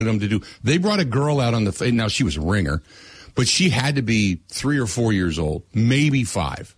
them to do. They brought a girl out on the, now she was a ringer, but she had to be 3 or 4 years old, maybe 5.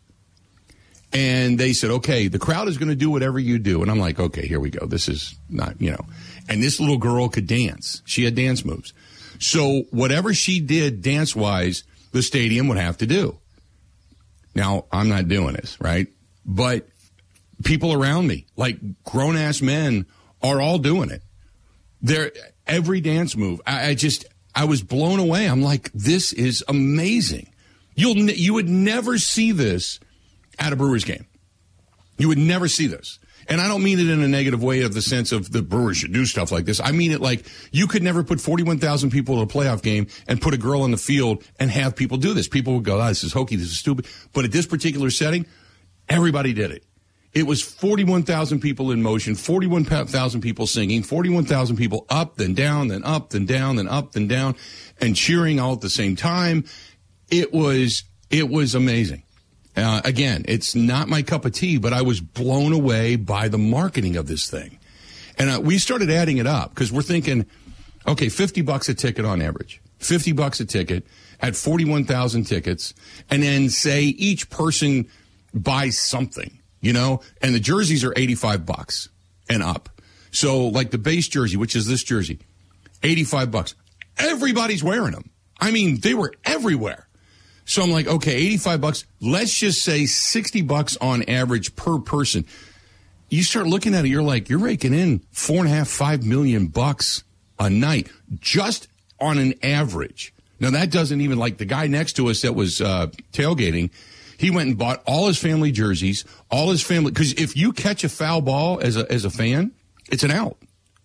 And they said, okay, the crowd is going to do whatever you do. And I'm like, okay, here we go. This is not, And this little girl could dance. She had dance moves. So whatever she did dance-wise, the stadium would have to do. Now, I'm not doing this, right? But people around me, like grown-ass men, are all doing it. They're every dance move. I was blown away. I'm like, this is amazing. You would never see this at a Brewers game. You would never see this. And I don't mean it in a negative way of the sense of the Brewers should do stuff like this. I mean it like you could never put 41,000 people in a playoff game and put a girl on the field and have people do this. People would go, this is hokey, this is stupid. But at this particular setting, everybody did it. It was 41,000 people in motion, 41,000 people singing, 41,000 people up, then down, then up, then down, then up, then down, and cheering all at the same time. It was amazing. Again, it's not my cup of tea, but I was blown away by the marketing of this thing. And we started adding it up because we're thinking, okay, $50 a ticket on average, $50 a ticket at 41,000 tickets, and then say each person buys something. And the jerseys are $85 and up. So like the base jersey, which is this jersey, $85. Everybody's wearing them. I mean, they were everywhere. So I'm like, okay, $85. Let's just say $60 on average per person. You start looking at it, you're raking in $4.5 million a night just on an average. Now that doesn't even, like the guy next to us that was tailgating, he went and bought all his family jerseys, all his family, because if you catch a foul ball as a fan, it's an out.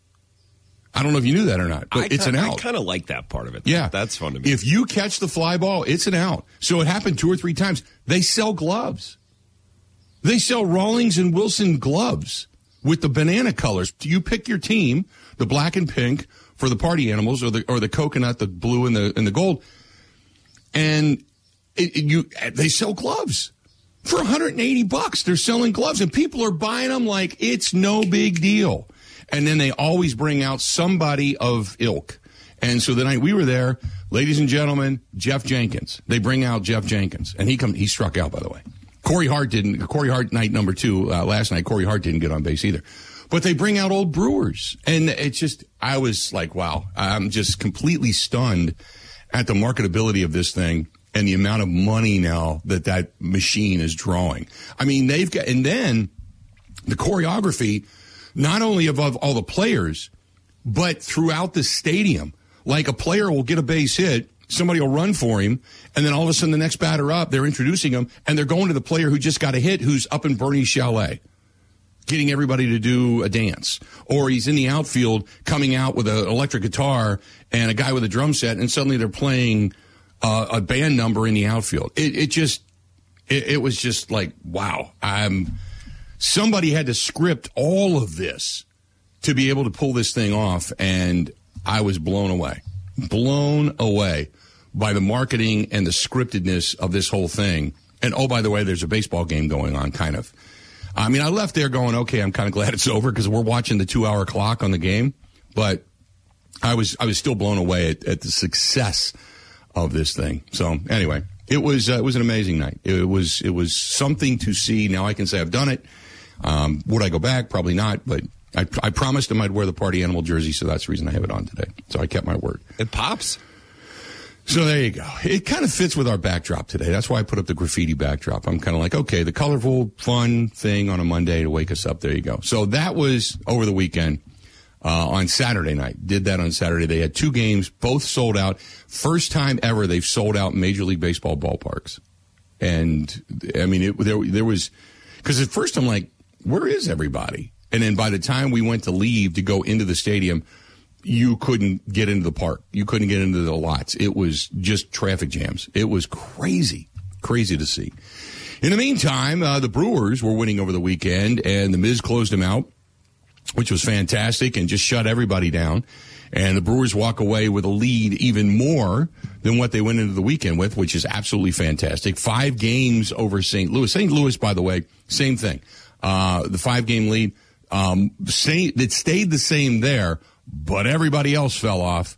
I don't know if you knew that or not, but it's an out. I kind of like that part of it. Yeah. That's fun to me. If you catch the fly ball, it's an out. So it happened 2 or 3 times. They sell gloves. They sell Rawlings and Wilson gloves with the banana colors. You pick your team, the black and pink for the party animals, or the coconut, the blue and the gold, and they sell gloves for $180. They're selling gloves, and people are buying them like it's no big deal. And then they always bring out somebody of ilk. And so the night we were there, ladies and gentlemen, Jeff Jenkins. They bring out Jeff Jenkins, and he struck out, by the way. Corey Hart didn't. Corey Hart night number 2 last night. Corey Hart didn't get on base either. But they bring out old Brewers, and it's just, I was like, wow, I'm just completely stunned at the marketability of this thing and the amount of money now that machine is drawing. I mean, they've got, and then the choreography, not only above all the players, but throughout the stadium. Like a player will get a base hit, somebody will run for him, and then all of a sudden the next batter up, they're introducing him, and they're going to the player who just got a hit who's up in Bernie's chalet, getting everybody to do a dance. Or he's in the outfield coming out with an electric guitar and a guy with a drum set, and suddenly they're playing a band number in the outfield. It was just like, wow. Somebody had to script all of this to be able to pull this thing off, and I was blown away by the marketing and the scriptedness of this whole thing. And, oh, by the way, there's a baseball game going on, kind of. I mean, I left there going, okay, I'm kind of glad it's over because we're watching the 2-hour clock on the game. But I was still blown away at the success of this thing. So, anyway, it was an amazing night. It was something to see. Now I can say I've done it. Would I go back? Probably not, but I promised him I'd wear the party animal jersey, so that's the reason I have it on today. So I kept my word. It pops. So there you go. It kind of fits with our backdrop today. That's why I put up the graffiti backdrop. I'm kind of like, okay, the colorful, fun thing on a Monday to wake us up. There you go. So that was over the weekend on Saturday night. Did that on Saturday. They had 2 games, both sold out. First time ever they've sold out Major League Baseball ballparks. And, I mean, there was, because at first I'm like, where is everybody? And then by the time we went to leave to go into the stadium, you couldn't get into the park. You couldn't get into the lots. It was just traffic jams. It was crazy to see. In the meantime, the Brewers were winning over the weekend, and the Miz closed them out, which was fantastic, and just shut everybody down. And the Brewers walk away with a lead even more than what they went into the weekend with, which is absolutely fantastic. 5 games over St. Louis. St. Louis, by the way, same thing. The 5-game lead, it stayed the same there, but everybody else fell off.